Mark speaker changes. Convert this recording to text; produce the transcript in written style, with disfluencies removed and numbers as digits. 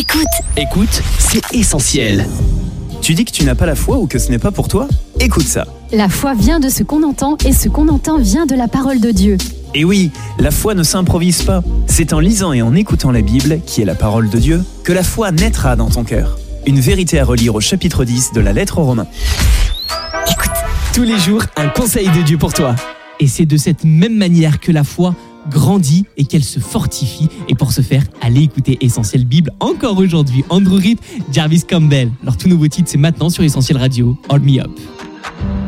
Speaker 1: Écoute, c'est essentiel. Tu dis que tu n'as pas la foi ou que ce n'est pas pour toi ? Écoute ça.
Speaker 2: La foi vient de ce qu'on entend et ce qu'on entend vient de la parole de Dieu.
Speaker 1: Et oui, la foi ne s'improvise pas. C'est en lisant et en écoutant la Bible, qui est la parole de Dieu, que la foi naîtra dans ton cœur. Une vérité à relire au chapitre 10 de la lettre aux Romains.
Speaker 3: Écoute, tous les jours, un conseil de Dieu pour toi. Et c'est de cette même manière que la foi grandit et qu'elle se fortifie. Et pour ce faire, allez écouter Essentiel Bible encore aujourd'hui. Andrew Reed, Jarvis Campbell. Leur tout nouveau titre, c'est maintenant sur Essentiel Radio. Hold Me Up.